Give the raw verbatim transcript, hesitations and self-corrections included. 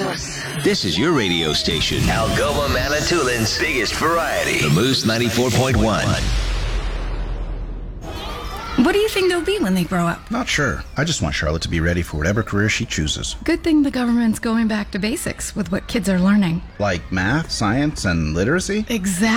This is your radio station, Algoma Manitoulин's biggest variety. The Moose ninety-four point one. What do you think they'll be when they grow up? Not sure. I just want Charlotte to be ready for whatever career she chooses. Good thing the government's going back to basics with what kids are learning. Like math, science, and literacy? Exactly.